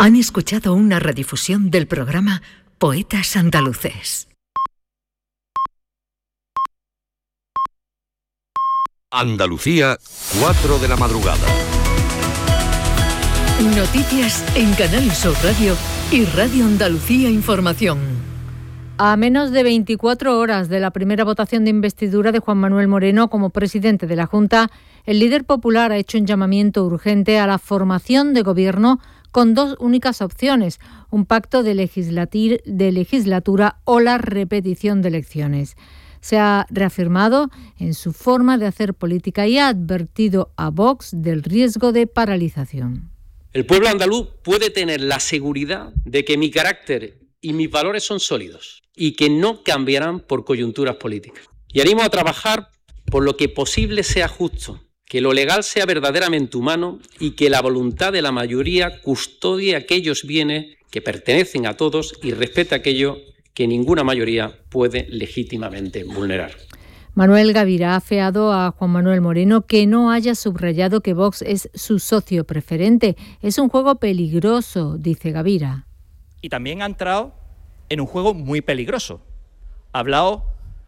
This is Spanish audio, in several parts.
Han escuchado una redifusión del programa Poetas Andaluces. Andalucía, 4 de la madrugada. Noticias en Canal Sur Radio y Radio Andalucía Información. A menos de 24 horas de la primera votación de investidura de Juan Manuel Moreno como presidente de la Junta, el líder popular ha hecho un llamamiento urgente a la formación de gobierno con dos únicas opciones: un pacto de legislatura o la repetición de elecciones. Se ha reafirmado en su forma de hacer política y ha advertido a Vox del riesgo de paralización. El pueblo andaluz puede tener la seguridad de que mi carácter y mis valores son sólidos y que no cambiarán por coyunturas políticas. Y animo a trabajar por lo que posible sea justo, que lo legal sea verdaderamente humano y que la voluntad de la mayoría custodie aquellos bienes que pertenecen a todos y respete aquello que ninguna mayoría puede legítimamente vulnerar. Manuel Gavira ha afeado a Juan Manuel Moreno que no haya subrayado que Vox es su socio preferente. Es un juego peligroso, dice Gavira. Y también ha entrado en un juego muy peligroso. Ha hablado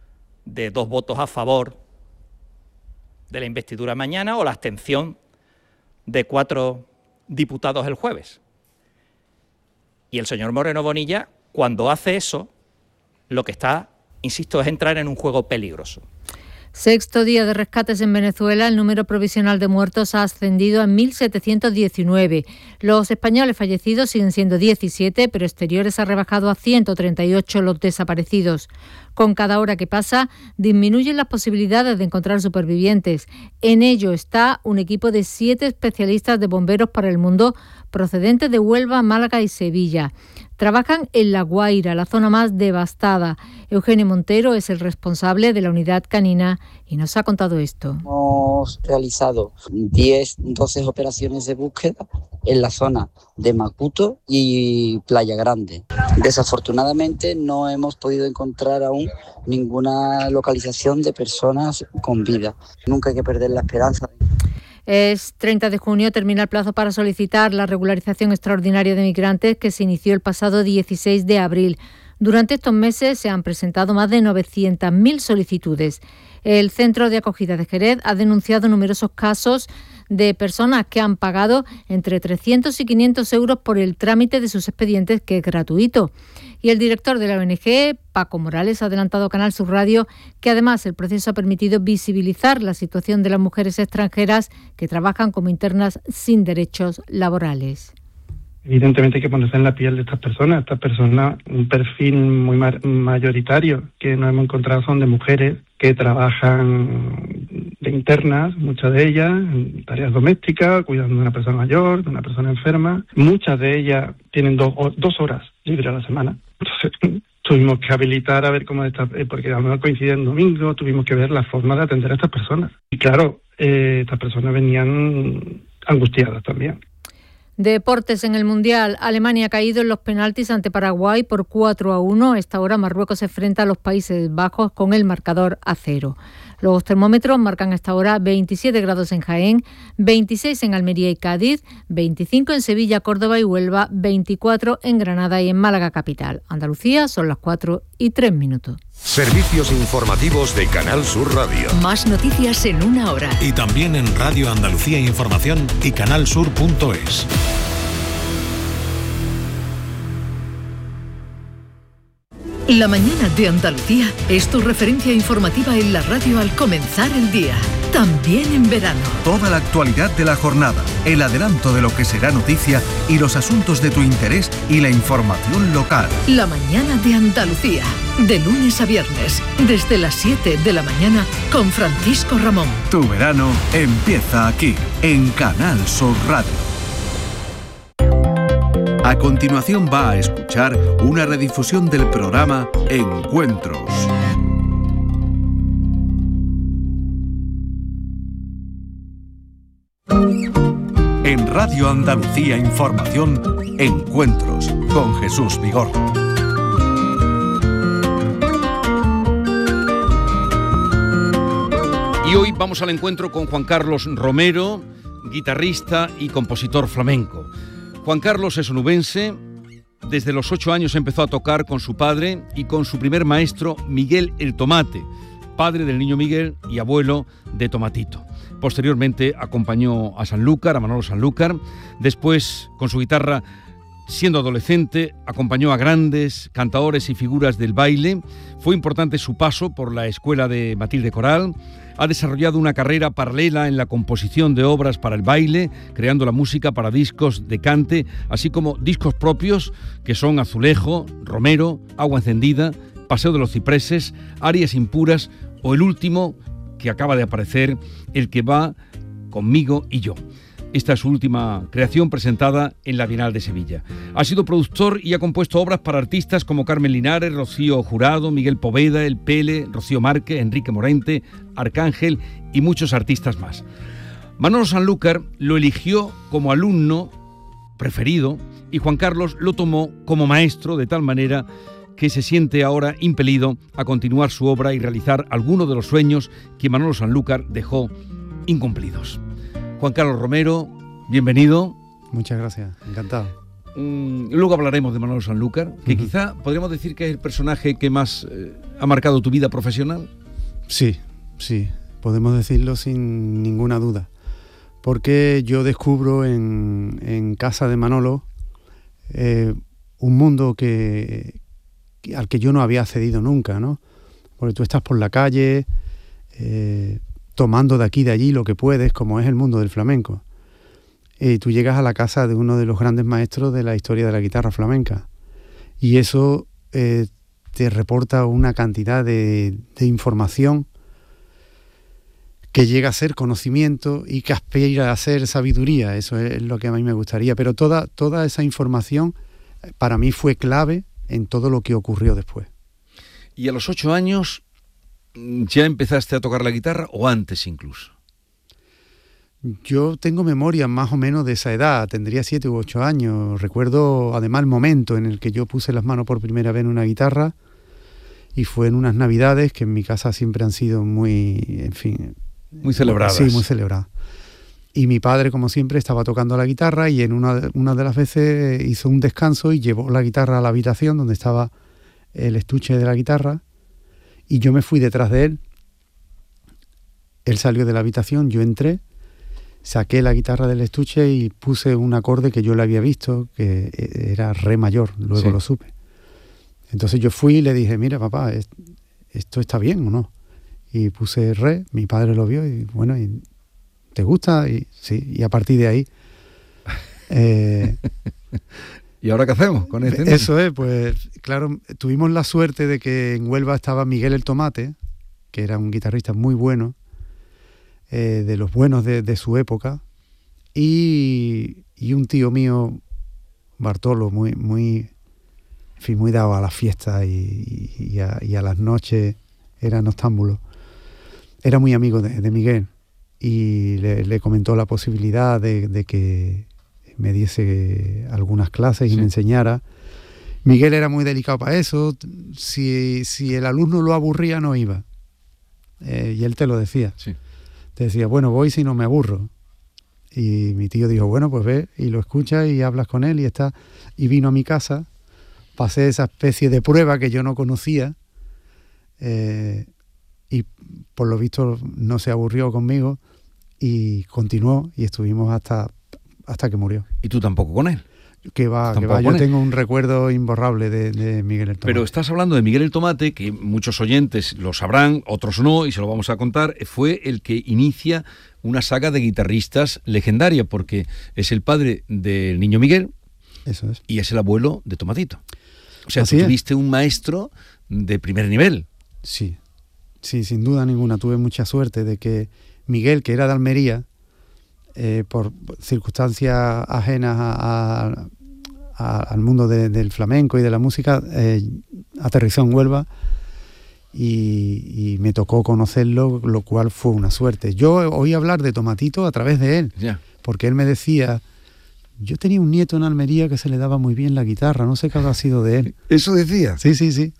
de 2 votos a favor de la investidura mañana o la abstención de 4 diputados el jueves. Y el señor Moreno Bonilla, cuando hace eso, lo que está, insisto, es entrar en un juego peligroso. Sexto día de rescates en Venezuela. El número provisional de muertos ha ascendido a 1.719. Los españoles fallecidos siguen siendo 17, pero Exteriores ha rebajado a 138 los desaparecidos. Con cada hora que pasa, disminuyen las posibilidades de encontrar supervivientes. En ello está un equipo de 7 especialistas de bomberos para el mundo, procedentes de Huelva, Málaga y Sevilla. Trabajan en La Guaira, la zona más devastada. Eugenio Montero es el responsable de la unidad canina y nos ha contado esto. Hemos realizado 12 operaciones de búsqueda en la zona de Macuto y Playa Grande. Desafortunadamente no hemos podido encontrar aún ninguna localización de personas con vida. Nunca hay que perder la esperanza. Es 30 de junio, termina el plazo para solicitar la regularización extraordinaria de migrantes que se inició el pasado 16 de abril. Durante estos meses se han presentado más de 900.000 solicitudes. El Centro de Acogida de Jerez ha denunciado numerosos casos de personas que han pagado entre 300 y 500 euros por el trámite de sus expedientes, que es gratuito. Y el director de la ONG, Paco Morales, ha adelantado a Canal Sur Radio que además el proceso ha permitido visibilizar la situación de las mujeres extranjeras que trabajan como internas sin derechos laborales. Evidentemente hay que ponerse en la piel de estas personas. Un perfil muy mayoritario que nos hemos encontrado son de mujeres que trabajan de internas, muchas de ellas en tareas domésticas, cuidando de una persona mayor, de una persona enferma. Muchas de ellas tienen 2 horas libres a la semana. Entonces tuvimos que habilitar a ver cómo está, porque a lo mejor coincide en domingo, tuvimos que ver la forma de atender a estas personas. Y claro, estas personas venían angustiadas también. Deportes en el Mundial. Alemania ha caído en los penaltis ante Paraguay por 4-1. A esta hora Marruecos se enfrenta a los Países Bajos con el marcador a 0. Los termómetros marcan a esta hora 27 grados en Jaén, 26 en Almería y Cádiz, 25 en Sevilla, Córdoba y Huelva, 24 en Granada y en Málaga capital. Andalucía, son las 4:03. Servicios informativos de Canal Sur Radio. Más noticias en una hora. Y también en Radio Andalucía Información y canalsur.es. La mañana de Andalucía es tu referencia informativa en la radio al comenzar el día, también en verano. Toda la actualidad de la jornada, el adelanto de lo que será noticia y los asuntos de tu interés y la información local. La mañana de Andalucía, de lunes a viernes, desde las 7 de la mañana con Francisco Ramón. Tu verano empieza aquí, en Canal Sur Radio. A continuación va a escuchar una redifusión del programa Encuentros. En Radio Andalucía Información, Encuentros con Jesús Vigorra. Y hoy vamos al encuentro con Juan Carlos Romero, guitarrista y compositor flamenco. Juan Carlos es onubense. Desde los 8 años empezó a tocar con su padre y con su primer maestro, Miguel el Tomate, padre del niño Miguel y abuelo de Tomatito. Posteriormente acompañó a Sanlúcar, a Manolo Sanlúcar. Después, con su guitarra, siendo adolescente, acompañó a grandes cantadores y figuras del baile. Fue importante su paso por la escuela de Matilde Coral. Ha desarrollado una carrera paralela en la composición de obras para el baile, creando la música para discos de cante, así como discos propios que son Azulejo, Romero, Agua Encendida, Paseo de los Cipreses, Arias Impuras o el último que acaba de aparecer, El que va conmigo y yo. Esta es su última creación presentada en la Bienal de Sevilla. Ha sido productor y ha compuesto obras para artistas como Carmen Linares, Rocío Jurado, Miguel Poveda, El Pele, Rocío Márquez, Enrique Morente, Arcángel y muchos artistas más. Manolo Sanlúcar lo eligió como alumno preferido y Juan Carlos lo tomó como maestro, de tal manera que se siente ahora impelido a continuar su obra y realizar algunos de los sueños que Manolo Sanlúcar dejó incumplidos. Juan Carlos Romero, bienvenido. Muchas gracias, encantado. Luego hablaremos de Manolo Sanlúcar, que quizá podríamos decir que es el personaje que más ha marcado tu vida profesional. Sí, podemos decirlo sin ninguna duda. Porque yo descubro en casa de Manolo un mundo al que yo no había accedido nunca, ¿no? Porque tú estás por la calle, tomando de aquí y de allí lo que puedes, como es el mundo del flamenco. Y tú llegas a la casa de uno de los grandes maestros de la historia de la guitarra flamenca. Y eso te reporta una cantidad de información que llega a ser conocimiento y que aspira a ser sabiduría. Eso es lo que a mí me gustaría. Pero toda esa información para mí fue clave en todo lo que ocurrió después. Y a los 8 años... ¿ya empezaste a tocar la guitarra o antes incluso? Yo tengo memoria más o menos de esa edad, tendría 7 u 8 años. Recuerdo además el momento en el que yo puse las manos por primera vez en una guitarra y fue en unas navidades que en mi casa siempre han sido muy celebradas. Sí, muy celebradas. Y mi padre, como siempre, estaba tocando la guitarra y en una de las veces hizo un descanso y llevó la guitarra a la habitación donde estaba el estuche de la guitarra. Y yo me fui detrás de él. Él salió de la habitación, yo entré, saqué la guitarra del estuche y puse un acorde que yo le había visto, que era re mayor, luego lo supe. Entonces yo fui y le dije, mira papá, ¿esto está bien o no? Y puse re, mi padre lo vio y bueno, ¿te gusta? Y sí, y a partir de ahí... ¿Y ahora qué hacemos con este? Eso es, pues claro, tuvimos la suerte de que en Huelva estaba Miguel el Tomate, que era un guitarrista muy bueno, de los buenos de su época, y un tío mío, Bartolo, muy dado a la fiesta y a las noches, era noctámbulo. Era muy amigo de Miguel y le comentó la posibilidad de que me diese algunas clases y me enseñara. Miguel era muy delicado para eso. Si el alumno lo aburría, no iba. Y él te lo decía. Sí. Te decía, bueno, voy si no me aburro. Y mi tío dijo, bueno, pues ve y lo escuchas y hablas con él y está. Y vino a mi casa. Pasé esa especie de prueba que yo no conocía. Y por lo visto no se aburrió conmigo y continuó y estuvimos hasta que murió. ¿Y tú tampoco con él? Que va, yo tengo un recuerdo imborrable de Miguel el Tomate. Pero estás hablando de Miguel el Tomate, que muchos oyentes lo sabrán, otros no, y se lo vamos a contar. Fue el que inicia una saga de guitarristas legendaria, porque es el padre del niño Miguel. Eso es. Y es el abuelo de Tomatito. O sea, tú tuviste un maestro de primer nivel. Sí, sin duda ninguna. Tuve mucha suerte de que Miguel, que era de Almería, por circunstancias ajenas al mundo del flamenco y de la música, aterrizó en Huelva y me tocó conocerlo, lo cual fue una suerte. Yo oí hablar de Tomatito a través de él, porque él me decía, yo tenía un nieto en Almería que se le daba muy bien la guitarra, no sé qué habrá sido de él. ¿Eso decía? Sí.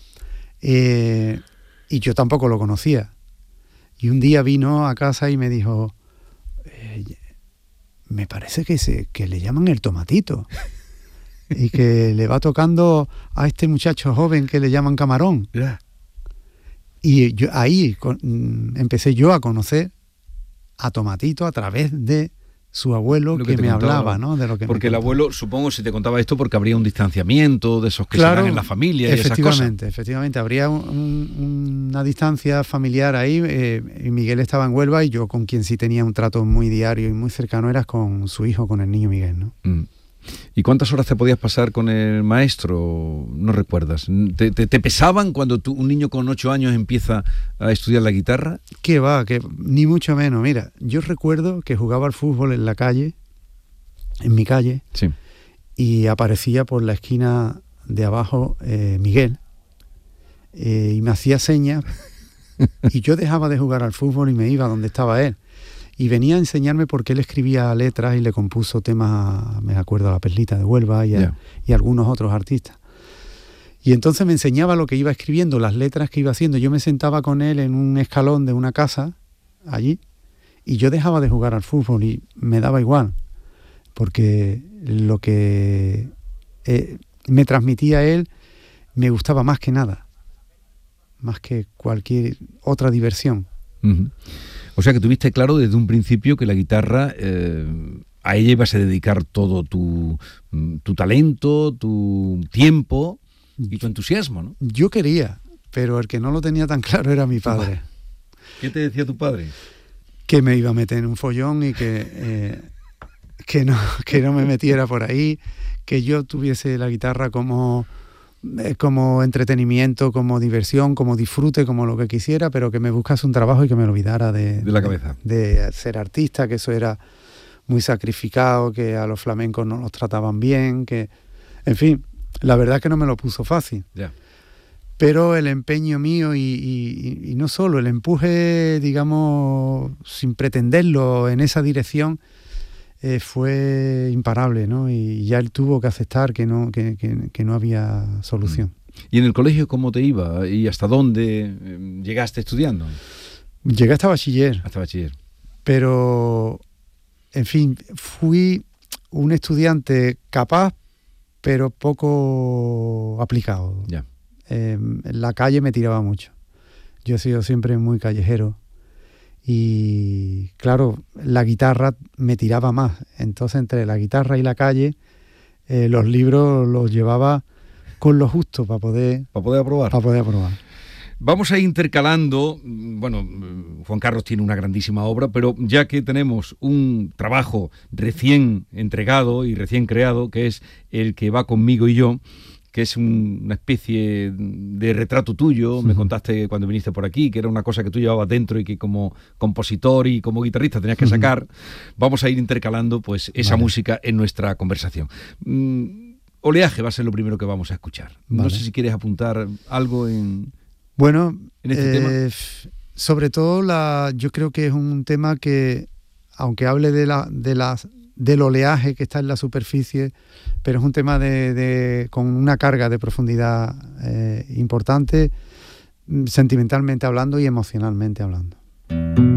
Y yo tampoco lo conocía. Y un día vino a casa y me dijo, me parece que le llaman el Tomatito y que le va tocando a este muchacho joven que le llaman Camarón. Yeah. Y yo ahí empecé yo a conocer a Tomatito a través de su abuelo, que me hablaba, ¿no? De lo que porque el abuelo, supongo, si te contaba esto, porque habría un distanciamiento de esos que se dan en la familia y esas cosas. Efectivamente, habría una distancia familiar ahí. Y Miguel estaba en Huelva y yo con quien sí tenía un trato muy diario y muy cercano era con su hijo, con el niño Miguel, ¿no? ¿Y cuántas horas te podías pasar con el maestro? ¿No recuerdas? ¿Te pesaban cuando un niño con 8 años empieza a estudiar la guitarra? Que ni mucho menos. Mira, yo recuerdo que jugaba al fútbol en la calle, en mi calle, sí, y aparecía por la esquina de abajo Miguel, y me hacía señas, y yo dejaba de jugar al fútbol y me iba donde estaba él. Y venía a enseñarme porque él escribía letras y le compuso temas, me acuerdo, a La Perlita de Huelva y a algunos otros artistas. Y entonces me enseñaba lo que iba escribiendo, las letras que iba haciendo. Yo me sentaba con él en un escalón de una casa, allí, y yo dejaba de jugar al fútbol y me daba igual, porque lo que me transmitía él me gustaba más que nada, más que cualquier otra diversión. Uh-huh. O sea que tuviste claro desde un principio que la guitarra, a ella ibas a dedicar todo tu talento, tu tiempo y tu entusiasmo, ¿no? Yo quería, pero el que no lo tenía tan claro era mi padre. ¿Qué te decía tu padre? Que me iba a meter en un follón y que no me metiera por ahí, que yo tuviese la guitarra como entretenimiento, como diversión, como disfrute, como lo que quisiera, pero que me buscase un trabajo y que me lo olvidara de la cabeza. De ser artista, que eso era muy sacrificado, que a los flamencos no los trataban bien, que, en fin, la verdad es que no me lo puso fácil. Yeah. Pero el empeño mío y no solo, el empuje, digamos, sin pretenderlo en esa dirección, fue imparable, ¿no? Y ya él tuvo que aceptar que no había solución. ¿Y en el colegio cómo te iba? ¿Y hasta dónde llegaste estudiando? Llegué hasta bachiller. Hasta bachiller. Pero, en fin, fui un estudiante capaz, pero poco aplicado. Ya. En la calle me tiraba mucho. Yo he sido siempre muy callejero. Y claro, la guitarra me tiraba más. Entonces, entre la guitarra y la calle, los libros los llevaba con lo justo para poder aprobar. Vamos a ir intercalando. Bueno, Juan Carlos tiene una grandísima obra, pero ya que tenemos un trabajo recién entregado y recién creado, que es El que va conmigo y yo, que es una especie de retrato tuyo. Me contaste cuando viniste por aquí, que era una cosa que tú llevabas dentro y que como compositor y como guitarrista tenías que sacar. Vamos a ir intercalando pues esa música en nuestra conversación. Oleaje va a ser lo primero que vamos a escuchar. Vale. No sé si quieres apuntar algo en este tema. Sobre todo yo creo que es un tema que, aunque hable del oleaje que está en la superficie, pero es un tema con una carga de profundidad importante, sentimentalmente hablando y emocionalmente hablando.